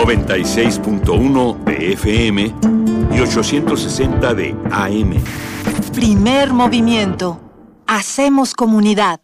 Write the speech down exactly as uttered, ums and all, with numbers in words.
noventa y seis punto uno de F M y ochocientos sesenta de A M. Primer movimiento. Hacemos comunidad.